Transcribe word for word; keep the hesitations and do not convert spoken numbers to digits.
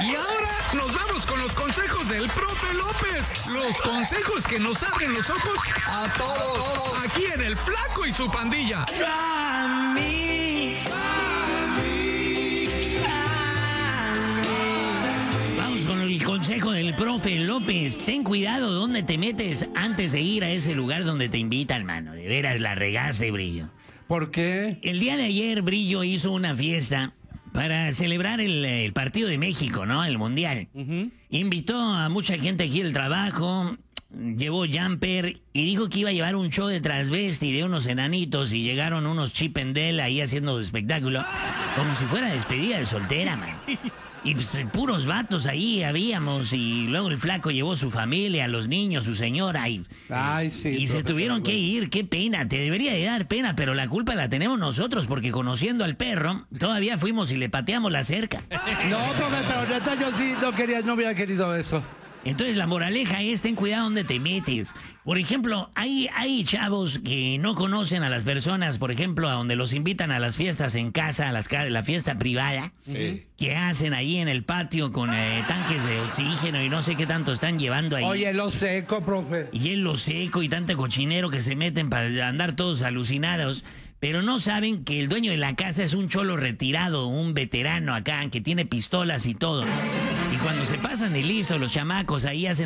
Y ahora nos vamos con los consejos del profe López. Los consejos que nos abren los ojos a todos. Aquí en El Flaco y su pandilla. Vamos con el consejo del profe López. Ten cuidado donde te metes antes de ir a ese lugar donde te invitan, mano. De veras la regaste, Brillo. ¿Por qué? El día de ayer, Brillo hizo una fiesta para celebrar el, el partido de México, ¿no? El Mundial. Uh-huh. Invitó a mucha gente aquí del trabajo, llevó jumper y dijo que iba a llevar un show de transvesti de unos enanitos y llegaron unos Chip and Dale ahí haciendo espectáculo, como si fuera despedida de soltera, man. Y pues, puros vatos ahí habíamos y luego el flaco llevó su familia, los niños, su señora y, Ay, sí, y se profesor, tuvieron que bueno. ir. Qué pena, te debería de dar pena, pero la culpa la tenemos nosotros porque conociendo al perro todavía fuimos y le pateamos la cerca. No, profe, pero neta yo sí no quería, no hubiera querido eso. Entonces la moraleja es ten cuidado donde te metes. Por ejemplo, hay, hay chavos que no conocen a las personas, por ejemplo, a donde los invitan a las fiestas en casa, a las, ca- la fiesta privada, Sí. que hacen ahí en el patio con eh, tanques de oxígeno y no sé qué tanto están llevando ahí. Oye, lo seco, profe. Y hielo seco y tanta cochinero que se meten para andar todos alucinados. Pero no saben que el dueño de la casa es un cholo retirado, un veterano acá, que tiene pistolas y todo. Y cuando se pasan de listo, los chamacos ahí hacen